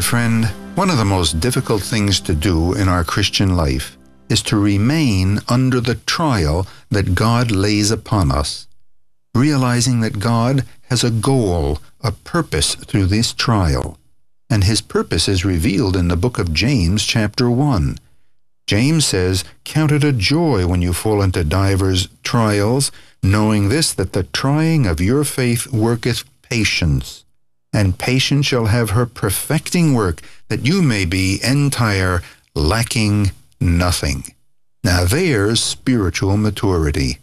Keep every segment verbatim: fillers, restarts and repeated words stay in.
My friend, one of the most difficult things to do in our Christian life is to remain under the trial that God lays upon us, realizing that God has a goal, a purpose through this trial, and his purpose is revealed in the book of James chapter one. James says, "Count it a joy when you fall into divers trials, knowing this, that the trying of your faith worketh patience. And patience shall have her perfecting work, that you may be entire, lacking nothing." Now there's spiritual maturity.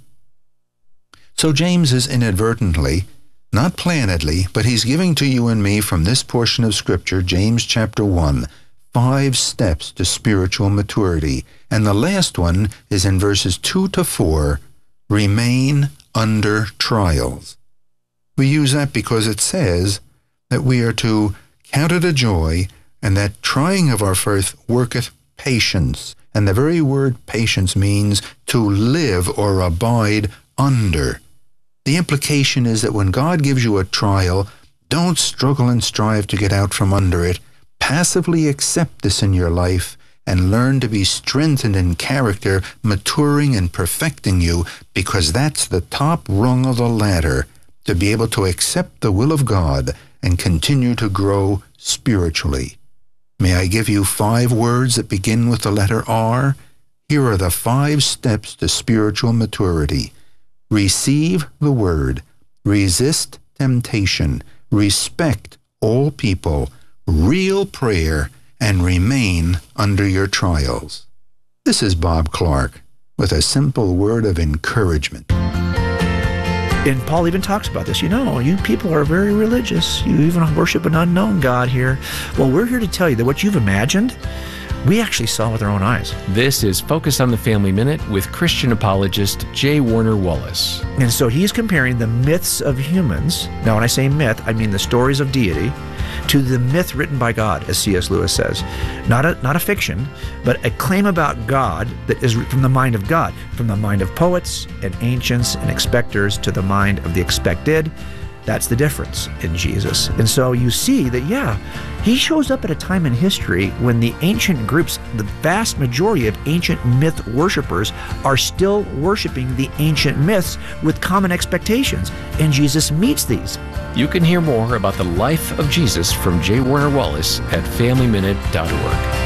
So James is inadvertently, not plannedly, but he's giving to you and me from this portion of Scripture, James chapter one, five steps to spiritual maturity. And the last one is in verses two to four, remain under trials. We use that because it says that we are to count it a joy, and that trying of our faith worketh patience. And the very word patience means to live or abide under. The implication is that when God gives you a trial, don't struggle and strive to get out from under it. Passively accept this in your life and learn to be strengthened in character, maturing and perfecting you, because that's the top rung of the ladder, to be able to accept the will of God and continue to grow spiritually. May I give you five words that begin with the letter R? Here are the five steps to spiritual maturity. Receive the word, resist temptation, respect all people, real prayer, and remain under your trials. This is Bob Clark with a simple word of encouragement. And Paul even talks about this. You know, you people are very religious. You even worship an unknown God here. Well, we're here to tell you that what you've imagined, we actually saw with our own eyes. This is Focus on the Family Minute with Christian apologist J. Warner Wallace. And so he's comparing the myths of humans, now when I say myth, I mean the stories of deity, to the myth written by God, as C S Lewis says. Not a, not a fiction, but a claim about God that is from the mind of God, from the mind of poets and ancients and expectors to the mind of the expected. That's the difference in Jesus. And so you see that, yeah, he shows up at a time in history when the ancient groups, the vast majority of ancient myth worshipers, are still worshiping the ancient myths with common expectations. And Jesus meets these. You can hear more about the life of Jesus from J. Warner Wallace at family minute dot org.